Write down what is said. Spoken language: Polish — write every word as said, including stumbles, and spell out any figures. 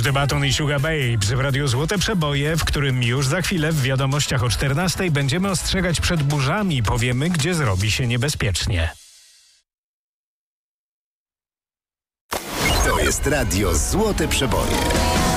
Złoty Baton i Sugar Babes w Radiu Złote Przeboje, w którym już za chwilę w wiadomościach o czternastej będziemy ostrzegać przed burzami. Powiemy, gdzie zrobi się niebezpiecznie. To jest Radio Złote Przeboje.